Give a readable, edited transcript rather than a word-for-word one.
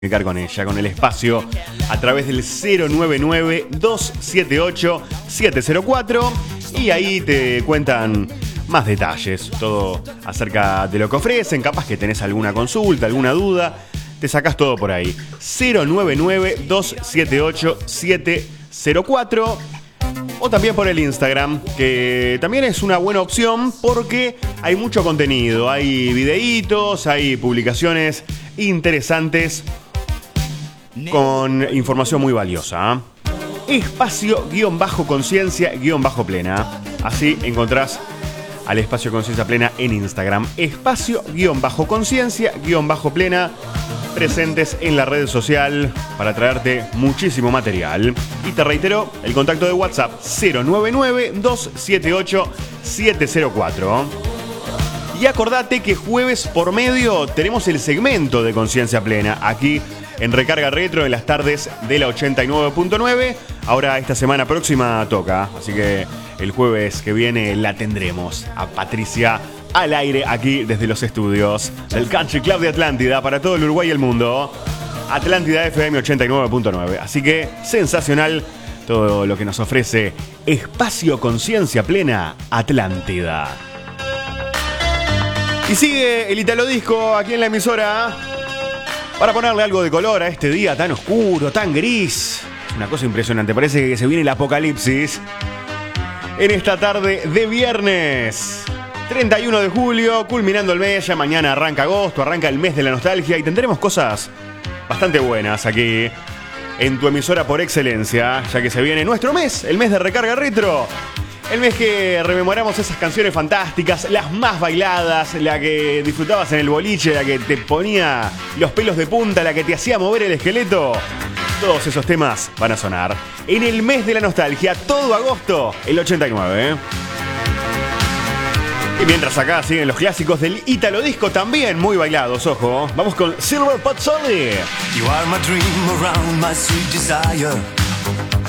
comunicar con ella, con el espacio, a través del 099-278-704 y ahí te cuentan más detalles, todo acerca de lo que ofrecen, capaz que tenés alguna consulta, alguna duda, te sacás todo por ahí. 099-278-704 o también por el Instagram, que también es una buena opción porque hay mucho contenido, hay videitos, hay publicaciones interesantes con información muy valiosa. Espacio-conciencia-plena. Así encontrás al Espacio Conciencia Plena en Instagram. Espacio-conciencia-plena. Presentes en la red social para traerte muchísimo material. Y te reitero, el contacto de WhatsApp 099-278-704. Y acordate que jueves por medio tenemos el segmento de Conciencia Plena aquí en Recarga Retro en las tardes de la 89.9. Ahora esta semana próxima toca, así que el jueves que viene la tendremos a Patricia al aire aquí desde los estudios del Country Club de Atlántida para todo el Uruguay y el mundo. Atlántida FM 89.9. Así que sensacional todo lo que nos ofrece Espacio Conciencia Plena Atlántida. Y sigue el Italo Disco aquí en la emisora para ponerle algo de color a este día tan oscuro, tan gris. Una cosa impresionante, parece que se viene el apocalipsis en esta tarde de viernes 31 de julio, culminando el mes. Ya mañana arranca agosto, arranca el mes de la nostalgia y tendremos cosas bastante buenas aquí en tu emisora por excelencia, ya que se viene nuestro mes, el mes de Recarga Retro. El mes que rememoramos esas canciones fantásticas, las más bailadas, la que disfrutabas en el boliche, la que te ponía los pelos de punta, la que te hacía mover el esqueleto. Todos esos temas van a sonar en el mes de la nostalgia, todo agosto, el 89. Y mientras acá siguen los clásicos del Italo Disco también muy bailados, ojo. Vamos con Silver Pazzoli. You are my dream around my sweet desire.